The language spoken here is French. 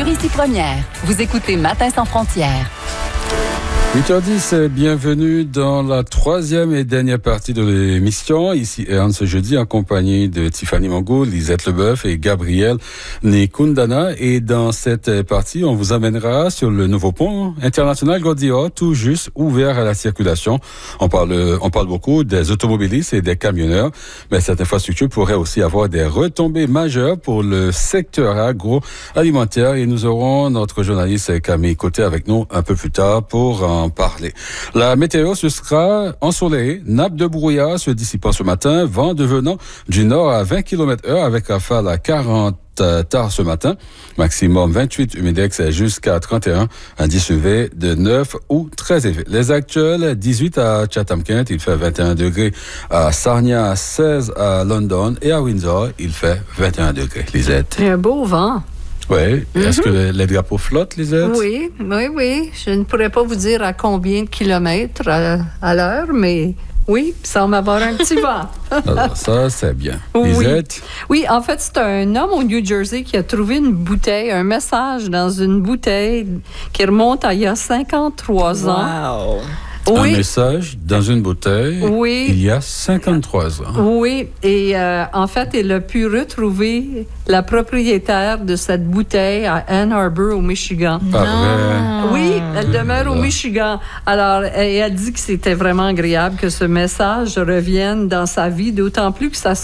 Ici Première. Vous écoutez Matin sans frontières. 8h10, bienvenue dans la troisième et dernière partie de l'émission. Ici Ernst ce jeudi en compagnie de Tiffany Mongo, Lisette Leboeuf et Gabriel Nekundana. Et dans cette partie, on vous amènera sur le nouveau pont international Gordillon, tout juste ouvert à la circulation. On parle beaucoup des automobilistes et des camionneurs, mais cette infrastructure pourrait aussi avoir des retombées majeures pour le secteur agroalimentaire. Et nous aurons notre journaliste Camille Côté avec nous un peu plus tard pour en parler. La météo, ce sera ensoleillé, nappe de brouillard se dissipant ce matin, vent devenant du nord à 20 km/h avec rafale à 40 tard ce matin, maximum 28, humidex jusqu'à 31, indice UV de 9 ou très élevé. Les actuels, 18 à Chatham-Kent, il fait 21 degrés à Sarnia, 16 à London et à Windsor, il fait 21 degrés. Lisette. Un beau vent. Oui. Est-ce que les drapeaux flottent, Lisette? Oui. Je ne pourrais pas vous dire à combien de kilomètres à l'heure, mais oui, il semble avoir un petit vent. Alors, ça, c'est bien. Oui. Lisette? Oui, en fait, c'est un homme au New Jersey qui a trouvé une bouteille, un message dans une bouteille qui remonte à il y a 53 ans. Wow! Oui. Un message dans une bouteille il y a 53 ans. Oui, et en fait, il a pu retrouver la propriétaire de cette bouteille à Ann Arbor, au Michigan. Pas vrai? Oui, elle demeure au Michigan. Alors, elle dit que c'était vraiment agréable que ce message revienne dans sa vie, d'autant plus que ça